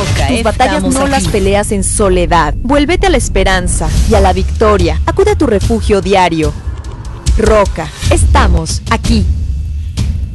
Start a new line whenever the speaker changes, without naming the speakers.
Roca,
Tus batallas no
aquí.
las peleas en soledad. Vuélvete a la esperanza y a la victoria. Acude a tu refugio diario. Roca, estamos aquí.